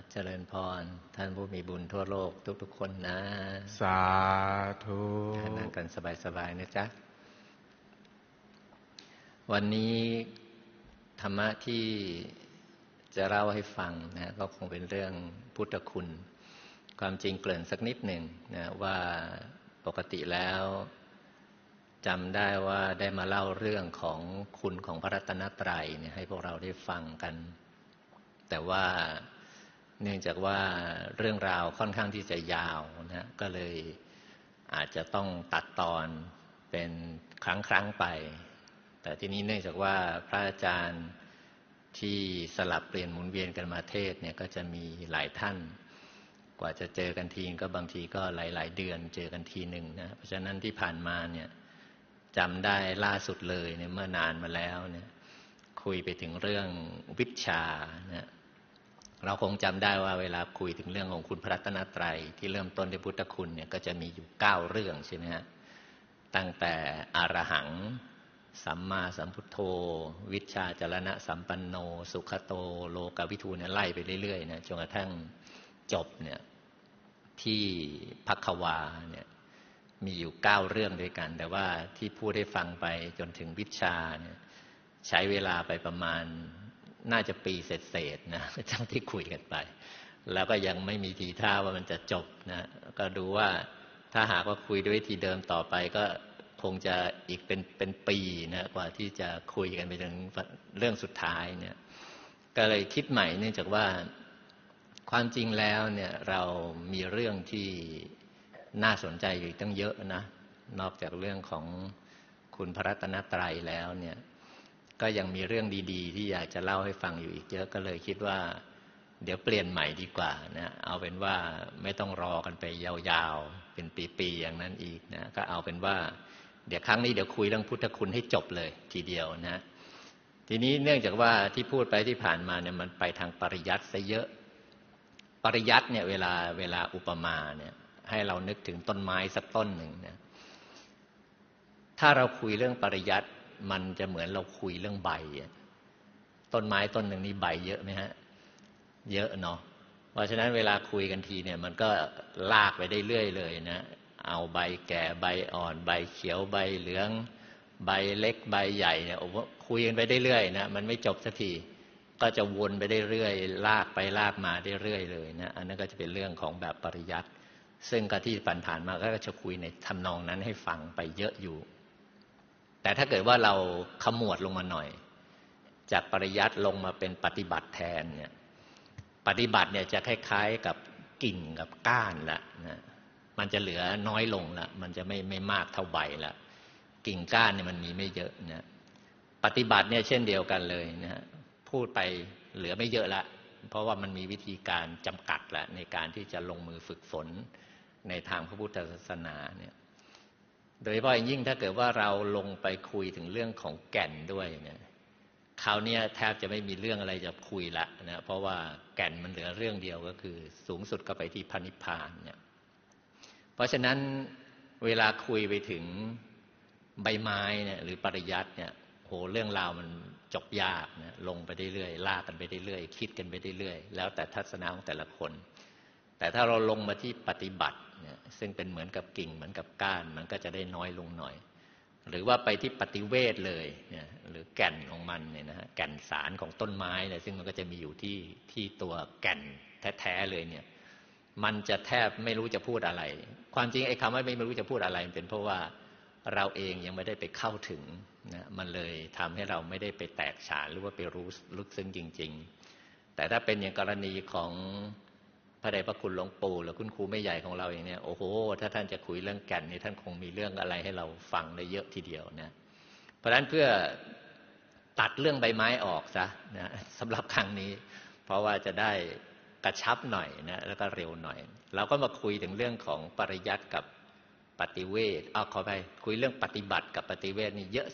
เจริญพรท่านผู้มีบุญทั่วโลกทุกๆคนนะสาธุนั่งกันสบายๆนะจ๊ะวันนี้ธรรมะที่จะเล่าให้ฟังนะก็คงเป็นเรื่องพุทธคุณความจริงเกริ่นสักนิดหนึ่งนะว่าปกติแล้วจำได้ว่าได้มาเล่าเรื่องของคุณของพระรัตนตรัยเนี่ยให้พวกเราได้ฟังกันแต่ว่าเนื่องจากว่าเรื่องราวค่อนข้างที่จะยาวนะก็เลยอาจจะต้องตัดตอนเป็นครั้งไปแต่ทีนี้เนื่องจากว่าพระอาจารย์ที่สลับเปลี่ยนหมุนเวียนกันมาเทศเนี่ยก็จะมีหลายท่านกว่าจะเจอกันทีก็บางทีก็หลายเดือนเจอกันทีหนึ่งนะเพราะฉะนั้นที่ผ่านมาเนี่ยจำได้ล่าสุดเลยเนี่ยเมื่อนานมาแล้วเนี่ยคุยไปถึงเรื่องวิชชานะเราคงจำได้ว่าเวลาคุยถึงเรื่องของคุณพระรัตนตรัยที่เริ่มต้นด้วยพุทธคุณเนี่ยก็จะมีอยู่9เรื่องใช่ไหมฮะตั้งแต่อรหังสัมมาสัมพุทโธวิชชาจรณะสัมปันโนสุขโตโลกวิทูเนี่ยไล่ไปเรื่อยๆนะจนกระทั่งจบเนี่ยที่ภัควาเนี่ยมีอยู่9เรื่องด้วยกันแต่ว่าที่พูดให้ฟังไปจนถึงวิชชาเนี่ยใช้เวลาไปประมาณน่าจะปีเศษๆนะทั้งที่คุยกันไปแล้วก็ยังไม่มีทีท่าว่ามันจะจบนะก็ดูว่าถ้าหากว่าคุยด้วยวิธีเดิมต่อไปก็คงจะอีกเป็นปีนะกว่าที่จะคุยกันไปถึงเรื่องสุดท้ายเนี่ยก็เลยคิดใหม่เนื่องจากว่าความจริงแล้วเนี่ยเรามีเรื่องที่น่าสนใจอยู่ตั้งเยอะนะนอกจากเรื่องของคุณพระรัตนตรัยแล้วเนี่ยก็ยังมีเรื่องดีๆที่อยากจะเล่าให้ฟังอยู่อีกเยอะก็เลยคิดว่าเดี๋ยวเปลี่ยนใหม่ดีกว่านะเอาเป็นว่าไม่ต้องรอกันไปยาวๆเป็นปีๆอย่างนั้นอีกนะก็เอาเป็นว่าเดี๋ยวครั้งนี้เดี๋ยวคุยเรื่องพุทธคุณให้จบเลยทีเดียวนะทีนี้เนื่องจากว่าที่พูดไปที่ผ่านมาเนี่ยมันไปทางปริยัติซะเยอะปริยัติเนี่ยเวลาอุปมาเนี่ยให้เรานึกถึงต้นไม้สักต้นหนึ่งนะถ้าเราคุยเรื่องปริยัติมันจะเหมือนเราคุยเรื่องใบต้นไม้ต้นหนึ่งนี่ใบเยอะไหมฮะเยอะเนาะเพราะฉะนั้นเวลาคุยกันทีเนี่ยมันก็ลากไปได้เรื่อยเลยนะเอาใบแก่ใบอ่อนใบเขียวใบเหลืองใบเล็กใบใหญ่เนี่ยคุยกันไปได้เรื่อยนะมันไม่จบสักทีก็จะวนไปได้เรื่อยลากไปลากมาได้เรื่อยเลยนะอันนั้นก็จะเป็นเรื่องของแบบปริยัติซึ่งก็ที่ผ่านๆมาก็จะคุยในทำนองนั้นให้ฟังไปเยอะอยู่แต่ถ้าเกิดว่าเราขมวดลงมาหน่อยจากปริยัติลงมาเป็นปฏิบัติแทนเนี่ยปฏิบัติเนี่ยจะคล้ายๆกับกิ่งกับก้านละนะมันจะเหลือน้อยลงละมันจะไม่มากเท่าใบละกิ่งก้านเนี่ยมันมีไม่เยอะนะปฏิบัติเนี่ยเช่นเดียวกันเลยนะพูดไปเหลือไม่เยอะละเพราะว่ามันมีวิธีการจำกัดละในการที่จะลงมือฝึกฝนในทางพระพุทธศาสนาเนี่ยโดยเฉพาะอย่างยิ่งถ้าเกิดว่าเราลงไปคุยถึงเรื่องของแก่นด้วยเนี่ยคราวนี้แทบจะไม่มีเรื่องอะไรจะคุยละนะเพราะว่าแก่นมันเหลือเรื่องเดียวก็คือสูงสุดก็ไปที่พระนิพพานเนี่ยเพราะฉะนั้นเวลาคุยไปถึงใบไม้เนี่ยหรือปริยัติเนี่ยโหเรื่องราวมันจบยากนะลงไปเรื่อยๆลากกันไปเรื่อยๆคิดกันไปเรื่อยๆแล้วแต่ทัศนะของแต่ละคนแต่ถ้าเราลงมาที่ปฏิบัติเนี่ยซึ่งเป็นเหมือนกับกิ่งเหมือนกับก้านมันก็จะได้น้อยลงหน่อยหรือว่าไปที่ปฏิเวทเลยเนี่ยหรือแก่นของมันเนี่ยนะฮะแก่นสารของต้นไม้เนี่ยซึ่งมันก็จะมีอยู่ที่ตัวแก่นแท้ๆเลยเนี่ยมันจะแทบไม่รู้จะพูดอะไรความจริงไอ้คำว่าไม่รู้จะพูดอะไรเป็นเพราะว่าเราเองยังไม่ได้ไปเข้าถึงนะมันเลยทำให้เราไม่ได้ไปแตกฉานหรือว่าไปรู้ลึกซึ้งจริงๆแต่ถ้าเป็นอย่างกรณีของพระเดชพระคุณหลวงปู่หรือคุณครูแม่ใหญ่ของเราอย่างเนี้ยโอ้โหถ้าท่านจะคุยเรื่องแก่นนี่ท่านคงมีเรื่องอะไรให้เราฟังได้เยอะทีเดียวนะเพราะฉะนั้นเพื่อตัดเรื่องใบไม้ออกซะนะสำหรับครั้งนี้เพราะว่าจะได้กระชับหน่อยนะแล้วก็เร็วหน่อยเราก็มาคุยถึงเรื่องของปริยัติกับปฏิเวทขอไปคุยเรื่องปฏิบัติกับปฏิเวทนี่เยอะ